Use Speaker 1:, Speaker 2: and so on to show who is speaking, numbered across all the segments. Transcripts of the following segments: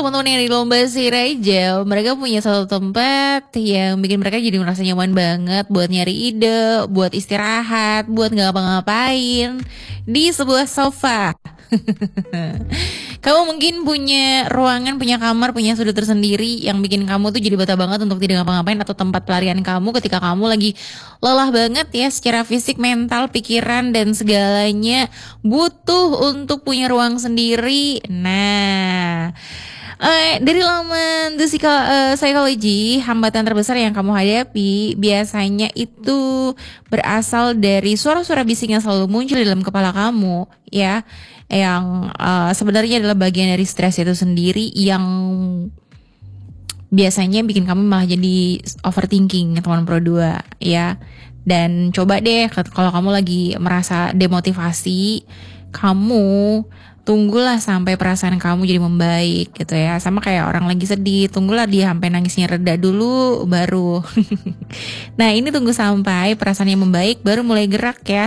Speaker 1: teman-teman yang di Lomba Siraja, mereka punya satu tempat yang bikin mereka jadi merasa nyaman banget buat nyari ide, buat istirahat, buat nggak ngapa-ngapain di sebuah sofa. Kamu mungkin punya ruangan, punya kamar, punya sudut tersendiri yang bikin kamu tuh jadi betah banget untuk tidak ngapa-ngapain, atau tempat pelarian kamu ketika kamu lagi lelah banget ya secara fisik, mental, pikiran dan segalanya, butuh untuk punya ruang sendiri. Nah, dari laman The Psychology, hambatan terbesar yang kamu hadapi biasanya itu berasal dari suara-suara bising yang selalu muncul di dalam kepala kamu, ya, yang sebenarnya adalah bagian dari stres itu sendiri yang biasanya bikin kamu malah jadi overthinking, teman Pro 2, ya. Dan coba deh kalau kamu lagi merasa demotivasi, kamu tunggulah sampai perasaan kamu jadi membaik gitu ya. Sama kayak orang lagi sedih, tunggulah dia sampai nangisnya reda dulu baru. Nah, ini tunggu sampai perasaannya membaik baru mulai gerak ya.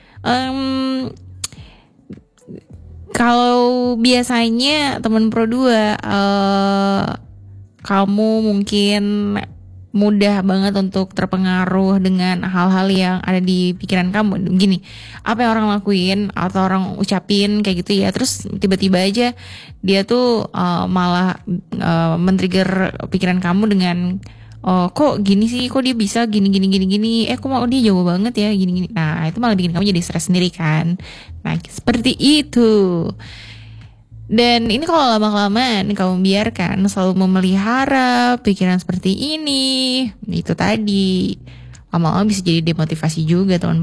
Speaker 1: Kalau biasanya teman Pro 2, kamu mungkin mudah banget untuk terpengaruh dengan hal-hal yang ada di pikiran kamu. Gini, apa yang orang lakuin atau orang ucapin kayak gitu ya, terus tiba-tiba aja dia tuh malah men-trigger pikiran kamu dengan kok gini sih, kok dia bisa gini, kok mau dia jauh banget ya gini. Nah, itu malah bikin kamu jadi stres sendiri kan. Nah, seperti itu. Dan ini kalau lama-kelamaan kamu biarkan selalu memelihara pikiran seperti ini, itu tadi lama-lama bisa jadi demotivasi juga, teman.